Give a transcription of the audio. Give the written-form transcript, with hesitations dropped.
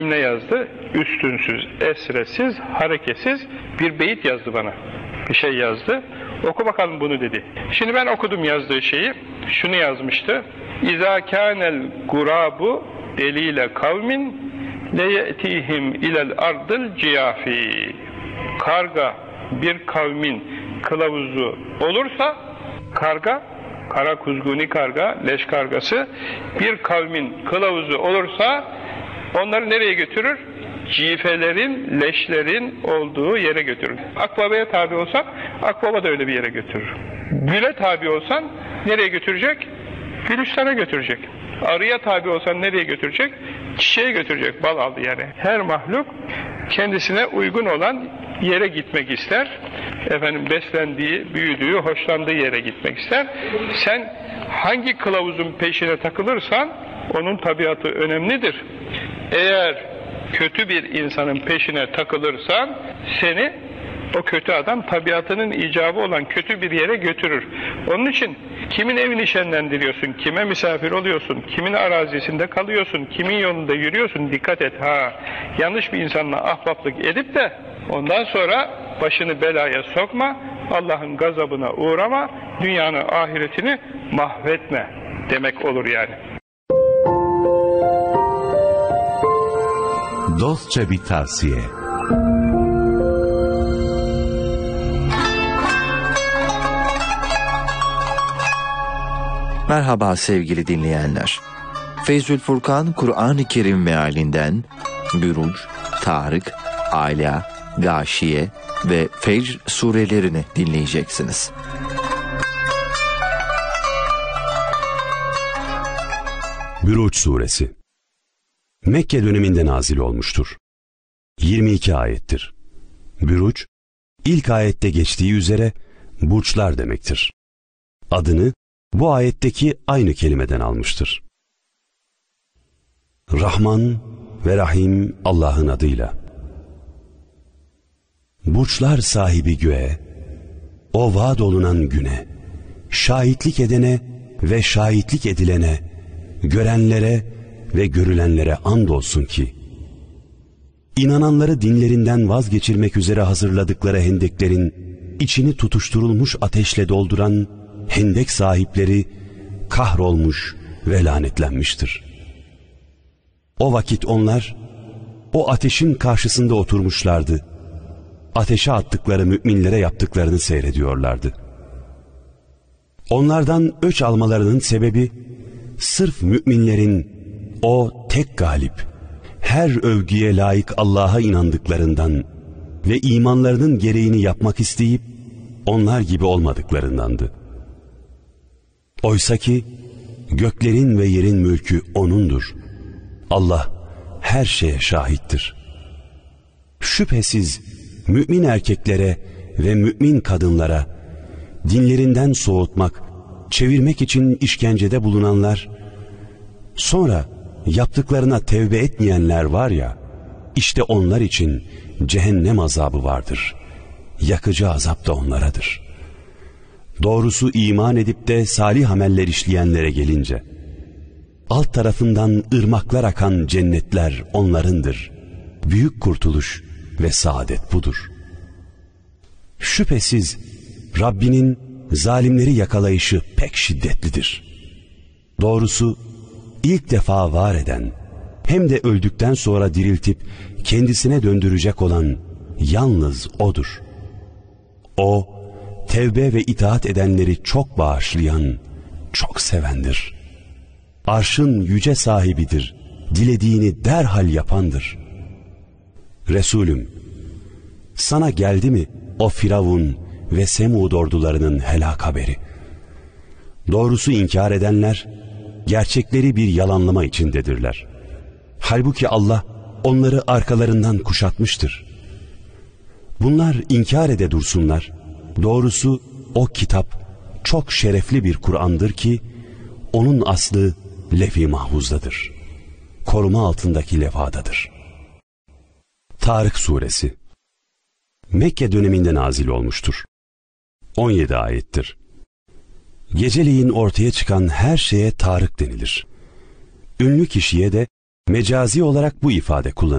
Ne yazdı? Üstünsüz, esresiz, hareketsiz bir beyit yazdı bana. Bir şey yazdı. Oku bakalım bunu dedi. Şimdi ben okudum yazdığı şeyi. Şunu yazmıştı. İzâ kânel gurâbu eliyle kavmin leyetihim ilel ardıl ciyâfî. Karga bir kavmin kılavuzu olursa, karga, kara kuzguni karga, leş kargası bir kavmin kılavuzu olursa onları nereye götürür? Cifelerin, leşlerin olduğu yere götürür. Akbabaya tabi olsan, akbaba da öyle bir yere götürür. Güle tabi olsan nereye götürecek? Gülistan'a götürecek. Arıya tabi olsan nereye götürecek? Çiçeğe götürecek. Bal aldı yani. Her mahluk kendisine uygun olan yere gitmek ister. Beslendiği, büyüdüğü, hoşlandığı yere gitmek ister. Sen hangi kılavuzun peşine takılırsan onun tabiatı önemlidir. Eğer kötü bir insanın peşine takılırsan seni o kötü adam tabiatının icabı olan kötü bir yere götürür. Onun için kimin evini şenlendiriyorsun, kime misafir oluyorsun, kimin arazisinde kalıyorsun, kimin yolunda yürüyorsun, dikkat et ha. Yanlış bir insanla ahbaplık edip de ondan sonra başını belaya sokma, Allah'ın gazabına uğrama, dünyanı, ahiretini mahvetme demek olur yani. Dostça bir tavsiye. Merhaba sevgili dinleyenler. Feyzül Furkan Kur'an-ı Kerim mealinden Büruc, Tarık, Ala, Gâşiye ve Fecr surelerini dinleyeceksiniz. Büruc suresi Mekke döneminde nazil olmuştur. 22 ayettir. Büruc, ilk ayette geçtiği üzere burçlar demektir. Adını bu ayetteki aynı kelimeden almıştır. Rahman ve Rahim Allah'ın adıyla. Burçlar sahibi göğe, o vaad olunan güne, şahitlik edene ve şahitlik edilene, görenlere ve görülenlere andolsun ki, inananları dinlerinden vazgeçirmek üzere hazırladıkları hendeklerin içini tutuşturulmuş ateşle dolduran hendek sahipleri kahrolmuş ve lanetlenmiştir. O vakit onlar o ateşin karşısında oturmuşlardı. Ateşe attıkları müminlere yaptıklarını seyrediyorlardı. Onlardan öç almalarının sebebi sırf müminlerin o tek galip, her övgüye layık Allah'a inandıklarından ve imanlarının gereğini yapmak isteyip onlar gibi olmadıklarındandı. Oysaki göklerin ve yerin mülkü O'nundur. Allah her şeye şahittir. Şüphesiz mümin erkeklere ve mümin kadınlara dinlerinden soğutmak, çevirmek için işkencede bulunanlar, sonra yaptıklarına tevbe etmeyenler var ya, işte onlar için cehennem azabı vardır. Yakıcı azap da onlaradır. Doğrusu iman edip de salih ameller işleyenlere gelince, alt tarafından ırmaklar akan cennetler onlarındır. Büyük kurtuluş ve saadet budur. Şüphesiz Rabbinin zalimleri yakalayışı pek şiddetlidir. Doğrusu ilk defa var eden, hem de öldükten sonra diriltip kendisine döndürecek olan yalnız O'dur. O, tevbe ve itaat edenleri çok bağışlayan, çok sevendir. Arşın yüce sahibidir, dilediğini derhal yapandır. Resulüm, sana geldi mi o Firavun ve Semud ordularının helak haberi? Doğrusu inkar edenler, gerçekleri bir yalanlama içindedirler. Halbuki Allah onları arkalarından kuşatmıştır. Bunlar inkar ede dursunlar. Doğrusu o kitap çok şerefli bir Kur'an'dır ki, onun aslı lef-i mahfuzdadır. Koruma altındaki levhadadır. Tarık suresi Mekke döneminde nazil olmuştur. 17 ayettir. Geceleyin ortaya çıkan her şeye Tarık denilir. Ünlü kişiye de Mecazi olarak bu ifade kullanılır.